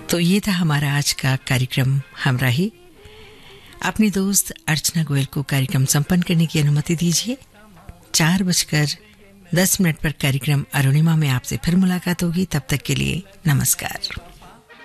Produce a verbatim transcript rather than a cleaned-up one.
तो ये था हमारा आज का कार्यक्रम हमराही। अपनी दोस्त अर्चना गोयल को कार्यक्रम संपन्न करने की अनुमति दीजिए। चार बजकर दस मिनट पर कार्यक्रम अरुणिमा में आपसे फिर मुलाकात होगी। तब तक के लिए नमस्कार।